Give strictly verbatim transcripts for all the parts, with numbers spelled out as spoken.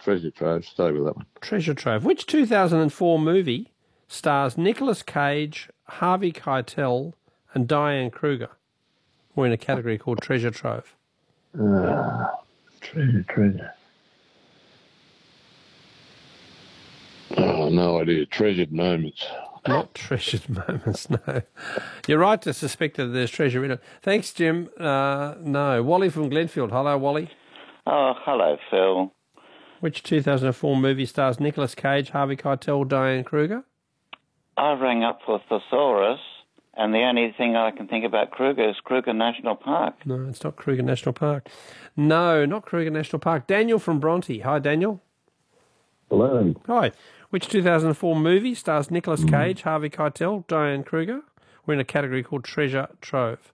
Treasure Trove. Stay with that one. Treasure Trove. Which two thousand four movie stars Nicolas Cage, Harvey Keitel, and Diane Kruger? We're in a category called Treasure Trove. Uh, treasure, treasure. Oh, no idea. Treasured moments. Not treasured moments, no. You're right to suspect that there's treasure in it. Thanks, Jim. Uh, no. Wally from Glenfield. Hello, Wally. Oh, hello, Phil. Which two thousand four movie stars Nicolas Cage, Harvey Keitel, Diane Kruger? I rang up for Thesaurus, and the only thing I can think about Kruger is Kruger National Park. No, it's not Kruger National Park. No, not Kruger National Park. Daniel from Bronte. Hi, Daniel. Hello. Hi. Which two thousand four movie stars Nicolas Cage, Harvey Keitel, Diane Kruger? We're in a category called Treasure Trove.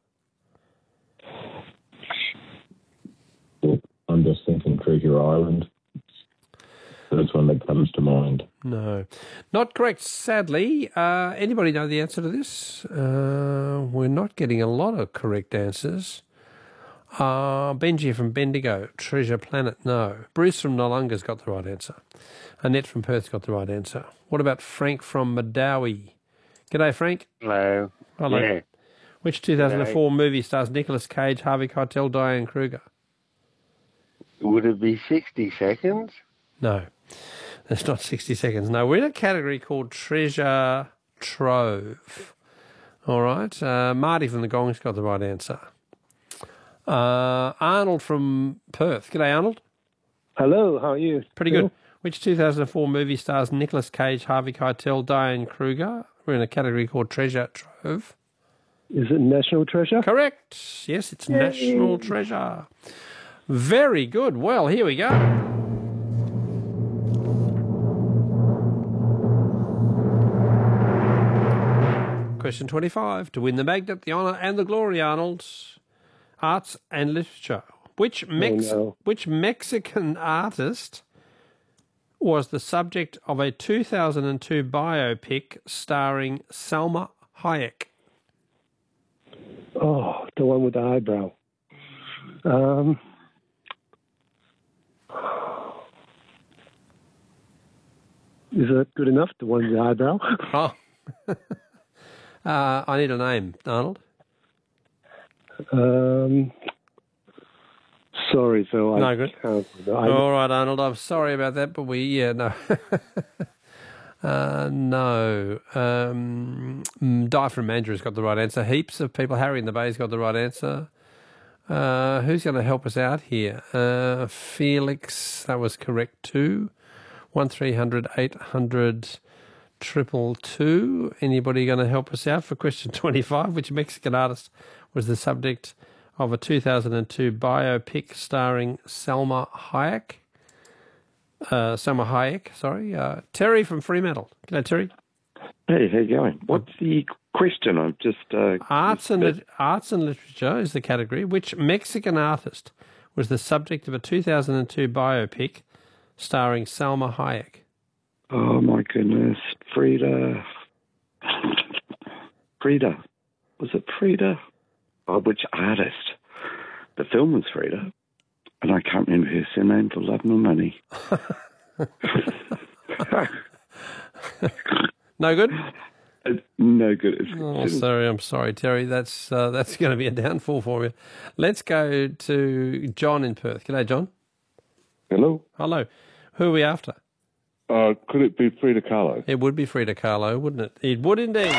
I'm just thinking Treasure Island. That's one that comes to mind. No. Not correct, sadly. Uh, anybody know the answer to this? Uh, we're not getting a lot of correct answers. Uh, Benji from Bendigo, Treasure Planet, no. Bruce from Nollunga's got the right answer. Annette from Perth's got the right answer. What about Frank from Madawi? G'day, Frank. Hello. Hello. Yeah. Which two thousand four movie stars Nicolas Cage, Harvey Keitel, Diane Kruger? Would it be sixty seconds? No, it's not sixty seconds. No, we're in a category called Treasure Trove. All right. Uh, Marty from the Gong's got the right answer. Uh, Arnold from Perth. G'day, Arnold. Hello, how are you? Pretty good. Which two thousand four movie stars Nicolas Cage, Harvey Keitel, Diane Kruger? We're in a category called Treasure Trove. Is it National Treasure? Correct. Yes, it's Yay. National Treasure. Very good. Well, here we go. Question twenty-five. To win the magnet, the honour and the glory, Arnold. Arts and literature. Which Mex- oh, no. which Mexican artist was the subject of a two thousand two biopic starring Salma Hayek? Oh, the one with the eyebrow. Um, is that good enough, the one with the eyebrow? Oh. uh, I need a name, Arnold. Um, sorry, Phil. No I good. can't. I, All right, Arnold. I'm sorry about that, but we yeah no, uh, no. Um, Di from Mandurah's got the right answer. Heaps of people. Harry in the Bay's got the right answer. Uh, who's going to help us out here? Uh, Felix, that was correct too. One three hundred eight hundred triple two. Anybody going to help us out for question twenty-five? Which Mexican artist was the subject of a two thousand two biopic starring Salma Hayek? Uh, Salma Hayek, sorry. Uh, Terry from Fremantle. G'day, Terry. Hey, how you going? What's the question? I'm just... Uh, arts, and lit- arts and literature is the category. Which Mexican artist was the subject of a two thousand two biopic starring Salma Hayek? Oh, my goodness. Frida... Frida. Was it Frida? Oh, which artist? The film was Frida, and I can't remember her surname for love nor money. No good? Uh, no good. It's, Oh, sorry, I'm sorry, Terry. That's uh, that's going to be a downfall for you. Let's go to John in Perth. G'day, John. Hello. Hello. Who are we after? Uh, could it be Frida Kahlo? It would be Frida Kahlo, wouldn't it? It would indeed.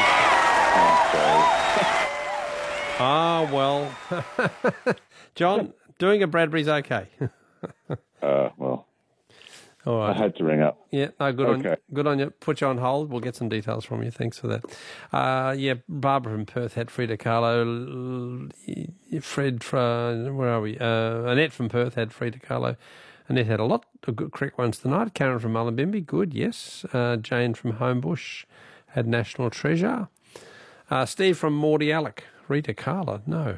Ah, well. John, doing a Bradbury's okay. uh, well, all right. I had to ring up. Yeah, no, good Okay. on good on you. Put you on hold. We'll get some details from you. Thanks for that. Uh, yeah, Barbara from Perth had Frida Kahlo. Fred from, where are we? Uh, Annette from Perth had Frida Kahlo. Annette had a lot of good correct ones tonight. Karen from Mullumbimby, good, yes. Uh, Jane from Homebush had National Treasure. Uh, Steve from Mordy Alec. Rita Kahlo, no.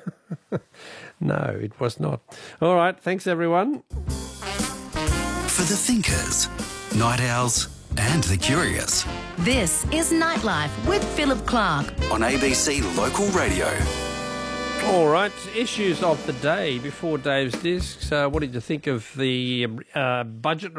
No, it was not. All right, thanks everyone. For the thinkers, night owls and the curious. This is Nightlife with Philip Clark on A B C Local Radio. All right, issues of the day before Dave's Discs. Uh, what did you think of the uh, budget